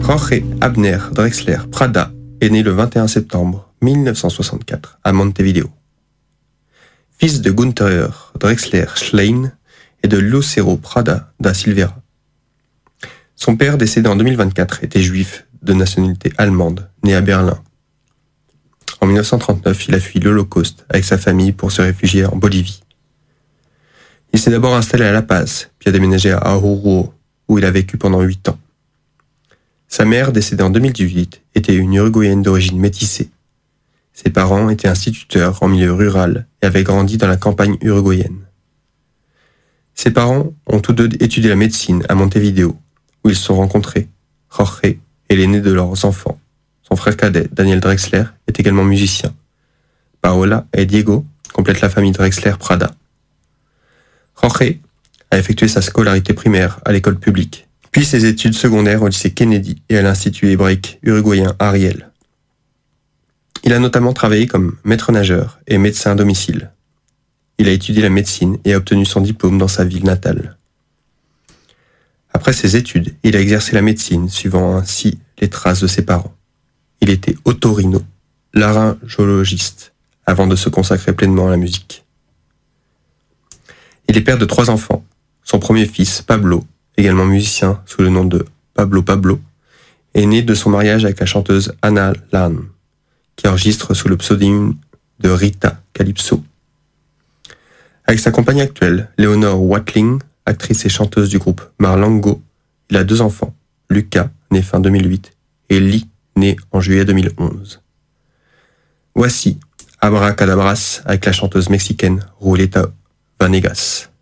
Jorge Abner Drexler Prada est né le 21 septembre 1964 à Montevideo. Fils de Günther Drexler Schlein et de Lucero Prada da Silveira. Son père, décédé en 2024, était juif de nationalité allemande, né à Berlin. En 1939, il a fui l'Holocauste avec sa famille pour se réfugier en Bolivie. Il s'est d'abord installé à La Paz, puis a déménagé à Oruro, où il a vécu pendant 8 ans. Sa mère, décédée en 2018, était une Uruguayenne d'origine métissée. Ses parents étaient instituteurs en milieu rural et avaient grandi dans la campagne uruguayenne. Ses parents ont tous deux étudié la médecine à Montevideo, où ils se sont rencontrés. Jorge est l'aîné de leurs enfants. Son frère cadet, Daniel Drexler, est également musicien. Paola et Diego complètent la famille Drexler Prada. Jorge a effectué sa scolarité primaire à l'école publique, puis ses études secondaires au lycée Kennedy et à l'Institut hébraïque uruguayen Ariel. Il a notamment travaillé comme maître nageur et médecin à domicile. Il a étudié la médecine et a obtenu son diplôme dans sa ville natale. Après ses études, il a exercé la médecine, suivant ainsi les traces de ses parents. Il était otorino, laryngologiste, avant de se consacrer pleinement à la musique. Il est père de 3 enfants. Son premier fils, Pablo, également musicien sous le nom de Pablo, est né de son mariage avec la chanteuse Ana Lan, qui enregistre sous le pseudonyme de Rita Calypso. Avec sa compagne actuelle, Léonore Watling, actrice et chanteuse du groupe Marlango, il a 2 enfants, Lucas, né fin 2008, et Lee, né en juillet 2011. Voici Abracadabras avec la chanteuse mexicaine Ruleta Vanegas.